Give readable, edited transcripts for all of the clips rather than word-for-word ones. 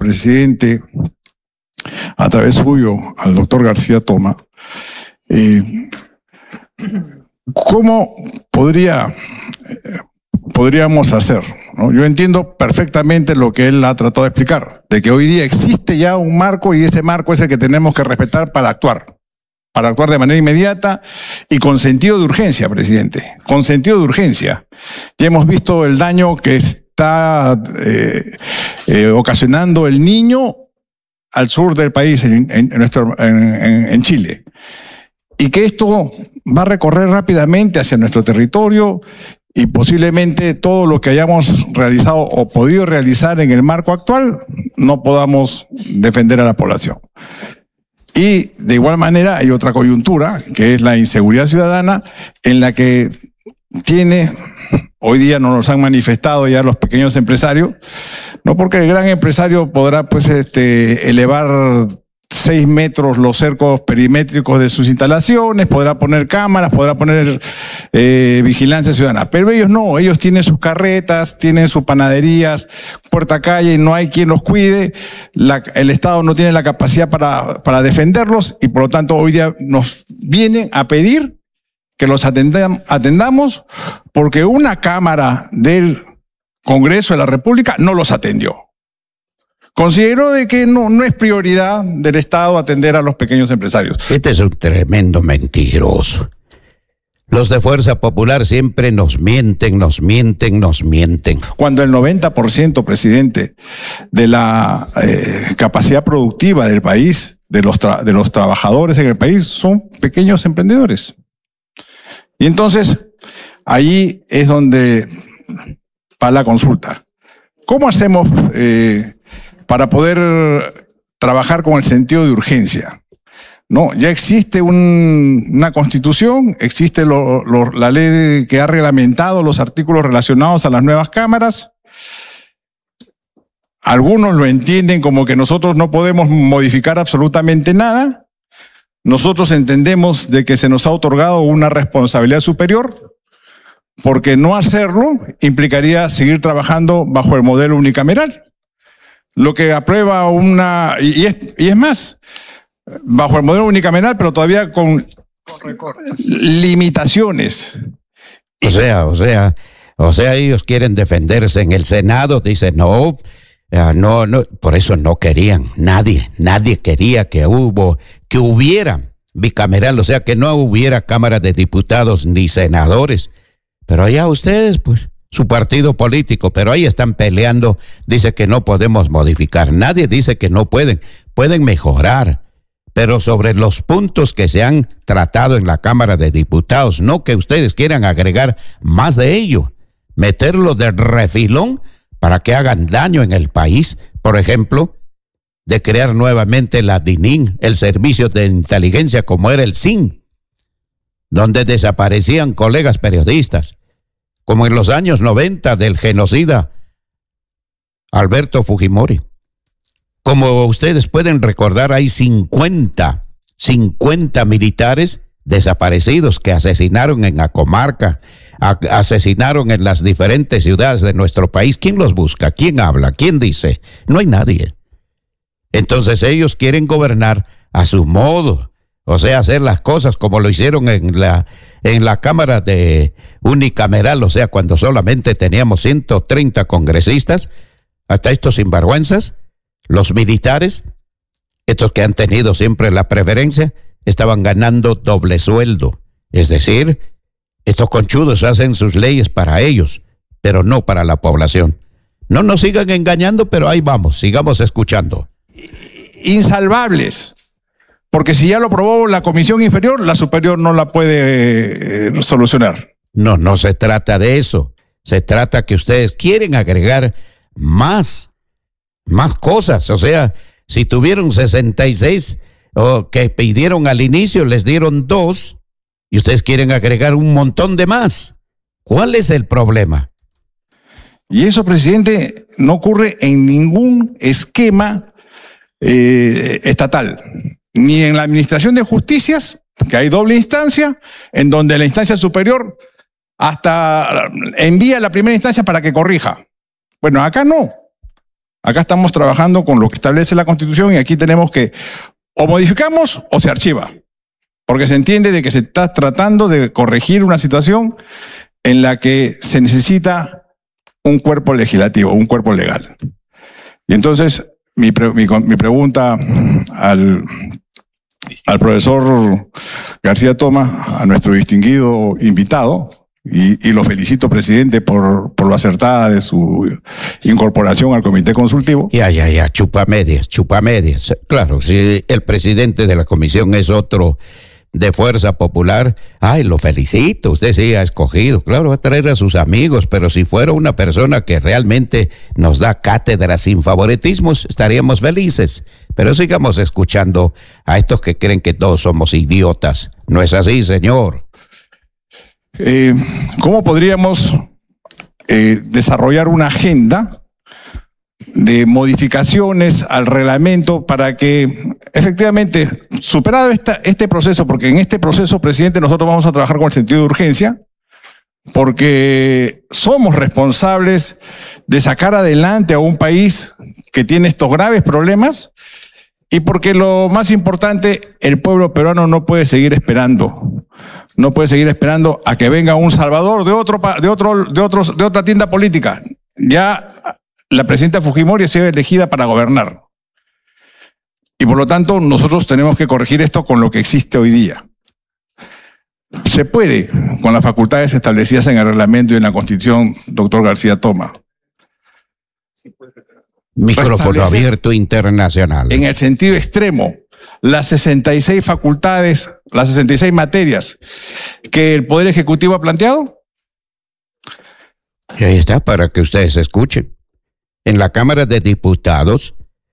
presidente, a través suyo, al doctor García Toma, ¿cómo podríamos hacer, ¿no? Yo entiendo perfectamente lo que él ha tratado de explicar, de que hoy día existe ya un marco y ese marco es el que tenemos que respetar para actuar de manera inmediata y con sentido de urgencia, presidente, con sentido de urgencia. Ya hemos visto el daño que está ocasionando el Niño al sur del país, en Chile. Y que esto va a recorrer rápidamente hacia nuestro territorio y posiblemente todo lo que hayamos realizado o podido realizar en el marco actual no podamos defender a la población. Y de igual manera hay otra coyuntura, que es la inseguridad ciudadana, en la que hoy día nos los han manifestado ya los pequeños empresarios, no porque el gran empresario podrá elevar 6 metros los cercos perimétricos de sus instalaciones, podrá poner cámaras, podrá poner vigilancia ciudadana. Pero ellos no, ellos tienen sus carretas, tienen sus panaderías, puerta calle, no hay quien los cuide, el Estado no tiene la capacidad para defenderlos y por lo tanto hoy día nos vienen a pedir que los atendamos porque una Cámara del Congreso de la República no los atendió. Consideró de que no es prioridad del Estado atender a los pequeños empresarios. Este es un tremendo mentiroso. Los de Fuerza Popular siempre nos mienten. Cuando el 90%, presidente, de la capacidad productiva del país, de los trabajadores en el país, son pequeños emprendedores. Y entonces, ahí es donde va la consulta. ¿Cómo hacemos para poder trabajar con el sentido de urgencia? No, ya existe una constitución, existe la ley que ha reglamentado los artículos relacionados a las nuevas cámaras. Algunos lo entienden como que nosotros no podemos modificar absolutamente nada. Nosotros entendemos de que se nos ha otorgado una responsabilidad superior, porque no hacerlo implicaría seguir trabajando bajo el modelo unicameral. Lo que aprueba y es más, bajo el modelo unicameral, pero todavía con limitaciones. O sea, ellos quieren defenderse en el Senado, dicen no, por eso no querían, nadie quería que hubiera bicameral, o sea, que no hubiera Cámara de Diputados ni senadores. Pero allá ustedes, pues, su partido político, pero ahí están peleando, dice que no podemos modificar. Nadie dice que no pueden mejorar, pero sobre los puntos que se han tratado en la Cámara de Diputados, no que ustedes quieran agregar más de ello, meterlo de refilón para que hagan daño en el país, por ejemplo, de crear nuevamente la DININ, el servicio de inteligencia como era el SIN, donde desaparecían colegas periodistas, como en los años 90 del genocida Alberto Fujimori. Como ustedes pueden recordar, hay 50 militares desaparecidos que asesinaron en la comarca, asesinaron en las diferentes ciudades de nuestro país. ¿Quién los busca? ¿Quién habla? ¿Quién dice? No hay nadie. Entonces ellos quieren gobernar a su modo, o sea, hacer las cosas como lo hicieron en la Cámara de unicameral, o sea, cuando solamente teníamos 130 congresistas, hasta estos sinvergüenzas, los militares, estos que han tenido siempre la preferencia, estaban ganando doble sueldo. Es decir, estos conchudos hacen sus leyes para ellos, pero no para la población. No nos sigan engañando, pero ahí vamos, sigamos escuchando. Insalvables. Porque si ya lo aprobó la comisión inferior, la superior no la puede solucionar. No se trata de eso. Se trata que ustedes quieren agregar más cosas. O sea, si tuvieron 66 o que pidieron al inicio, les dieron 2 y ustedes quieren agregar un montón de más. ¿Cuál es el problema? Y eso, presidente, no ocurre en ningún esquema estatal. Ni en la administración de justicias, que hay doble instancia, en donde la instancia superior hasta envía a la primera instancia para que corrija. Bueno, acá no. Acá estamos trabajando con lo que establece la Constitución y aquí tenemos que o modificamos o se archiva. Porque se entiende de que se está tratando de corregir una situación en la que se necesita un cuerpo legislativo, un cuerpo legal. Y entonces, mi pregunta al profesor García Toma, a nuestro distinguido invitado, y lo felicito, presidente, por lo acertada de su incorporación al comité consultivo. Ya, chupamedias. Claro, si el presidente de la comisión es otro de Fuerza Popular, lo felicito, usted sí ha escogido, claro, va a traer a sus amigos, pero si fuera una persona que realmente nos da cátedra sin favoritismos, estaríamos felices. Pero sigamos escuchando a estos que creen que todos somos idiotas. ¿No es así, señor? ¿Cómo podríamos desarrollar una agenda de modificaciones al reglamento para que efectivamente, superado este proceso, porque en este proceso, presidente, nosotros vamos a trabajar con el sentido de urgencia, porque somos responsables de sacar adelante a un país que tiene estos graves problemas y porque lo más importante, el pueblo peruano no puede seguir esperando. No puede seguir esperando a que venga un salvador de otra tienda política. Ya la presidenta Fujimori ha sido elegida para gobernar. Y por lo tanto, nosotros tenemos que corregir esto con lo que existe hoy día. Se puede, con las facultades establecidas en el reglamento y en la Constitución, doctor García Toma. Micrófono abierto internacional. En el sentido extremo, las 66 facultades, las 66 materias que el Poder Ejecutivo ha planteado. Y ahí está, para que ustedes escuchen. En la Cámara de Diputados,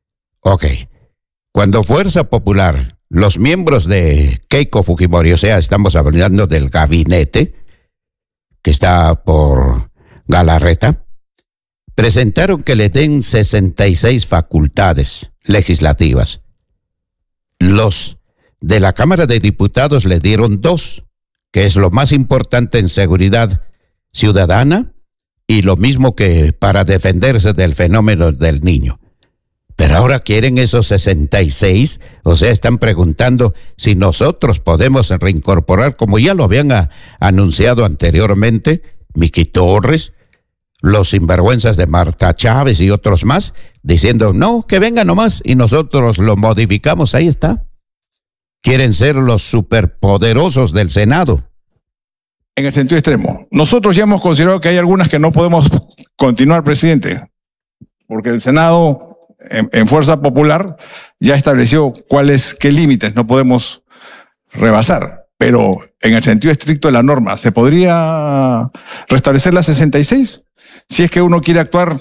cuando Fuerza Popular, los miembros de Keiko Fujimori, o sea, estamos hablando del gabinete que está por Galarreta, presentaron que le den 66 facultades legislativas. Los de la Cámara de Diputados le dieron 2, que es lo más importante en seguridad ciudadana y lo mismo que para defenderse del fenómeno del niño. Pero ahora quieren esos 66, o sea, están preguntando si nosotros podemos reincorporar, como ya lo habían anunciado anteriormente, Miki Torres, los sinvergüenzas de Marta Chávez y otros más, diciendo, no, que venga nomás, y nosotros lo modificamos, ahí está. Quieren ser los superpoderosos del Senado. En el sentido extremo. Nosotros ya hemos considerado que hay algunas que no podemos continuar, presidente, porque el Senado, en Fuerza Popular, ya estableció qué límites no podemos rebasar. Pero en el sentido estricto de la norma, ¿se podría restablecer las 66? Si es que uno quiere actuar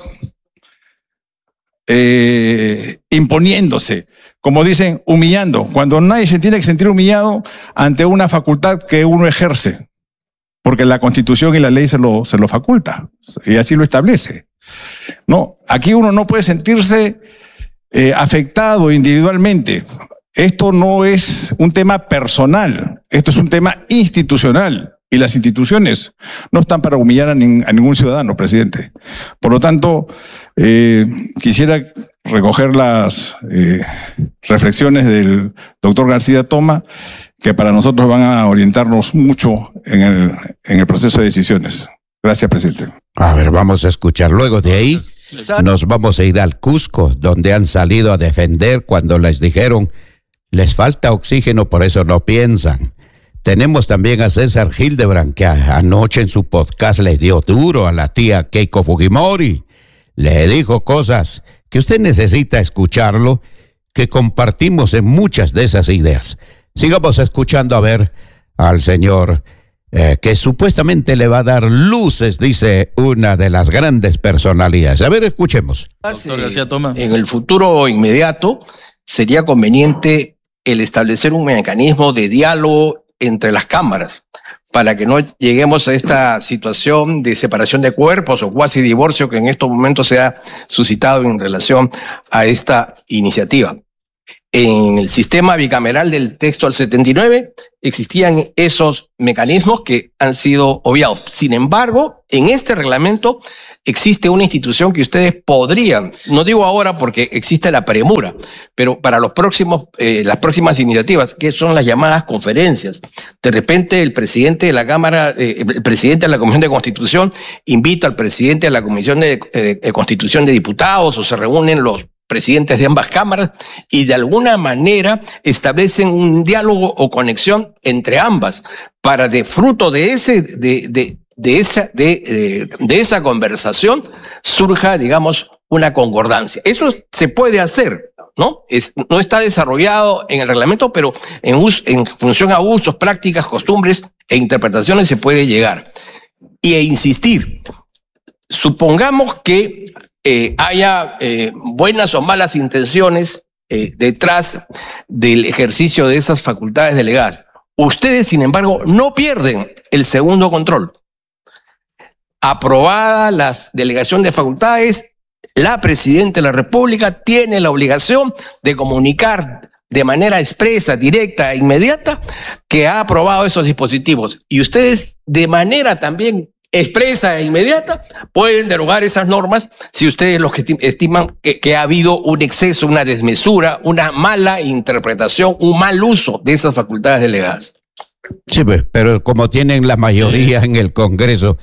imponiéndose, como dicen, humillando, cuando nadie se tiene que sentir humillado ante una facultad que uno ejerce, porque la Constitución y la ley se lo faculta, y así lo establece. No, aquí uno no puede sentirse afectado individualmente. Esto no es un tema personal, esto es un tema institucional. Y las instituciones no están para humillar a ningún ciudadano, presidente. Por lo tanto, quisiera recoger las reflexiones del doctor García Toma, que para nosotros van a orientarnos mucho en el proceso de decisiones. Gracias, presidente. A ver, vamos a escuchar. Luego de ahí nos vamos a ir al Cusco, donde han salido a defender cuando les dijeron les falta oxígeno, por eso no piensan. Tenemos también a César Hildebrand, que anoche en su podcast le dio duro a la tía Keiko Fujimori. Le dijo cosas que usted necesita escucharlo, que compartimos en muchas de esas ideas. Sigamos escuchando a ver al señor que supuestamente le va a dar luces, dice una de las grandes personalidades. A ver, escuchemos. En el futuro inmediato sería conveniente el establecer un mecanismo de diálogo entre las cámaras para que no lleguemos a esta situación de separación de cuerpos o cuasi divorcio que en estos momentos se ha suscitado en relación a esta iniciativa. en el sistema bicameral del texto al 79 existían esos mecanismos que han sido obviados. Sin embargo, en este reglamento existe una institución que ustedes podrían, no digo ahora porque existe la premura, pero para las próximas iniciativas, que son las llamadas conferencias. De repente el presidente de la Cámara, el presidente de la Comisión de Constitución invita al presidente de la Comisión de Constitución de Diputados, o se reúnen los presidentes de ambas cámaras y de alguna manera establecen un diálogo o conexión entre ambas para, de fruto de esa conversación surja, digamos, una concordancia. Eso se puede hacer, ¿no? No está desarrollado en el reglamento, pero en función a usos, prácticas, costumbres e interpretaciones se puede llegar. E insistir, supongamos que haya buenas o malas intenciones detrás del ejercicio de esas facultades delegadas. Ustedes, sin embargo, no pierden el segundo control. Aprobada la delegación de facultades, la Presidenta de la República tiene la obligación de comunicar de manera expresa, directa e inmediata que ha aprobado esos dispositivos. Y ustedes, de manera también expresa e inmediata, pueden derogar esas normas si ustedes los que estiman que ha habido un exceso, una desmesura, una mala interpretación, un mal uso de esas facultades delegadas. Sí, pero como tienen la mayoría en el Congreso,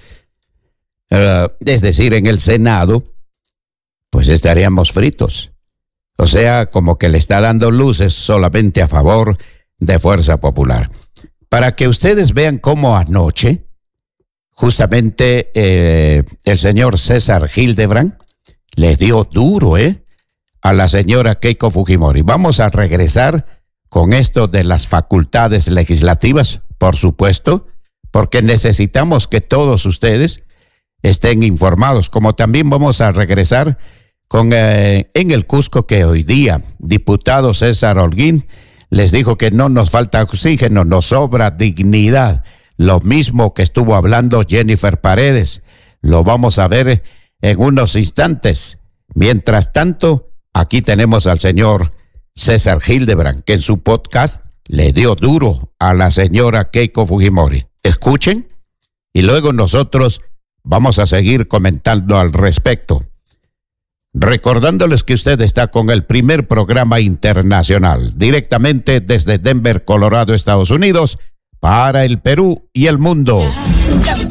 es decir, en el Senado, pues estaríamos fritos. O sea, como que le está dando luces solamente a favor de Fuerza Popular. Para que ustedes vean cómo anoche, justamente el señor César Hildebrand le dio duro a la señora Keiko Fujimori. Vamos a regresar con esto de las facultades legislativas, por supuesto, porque necesitamos que todos ustedes estén informados, como también vamos a regresar con en el Cusco, que hoy día diputado César Holguín les dijo que no nos falta oxígeno, nos sobra dignidad. Lo mismo que estuvo hablando Jennifer Paredes. Lo vamos a ver en unos instantes. Mientras tanto, aquí tenemos al señor César Hildebrand, que en su podcast le dio duro a la señora Keiko Fujimori. Escuchen y luego nosotros vamos a seguir comentando al respecto. Recordándoles que usted está con el primer programa internacional, directamente desde Denver, Colorado, Estados Unidos, para el Perú y el mundo.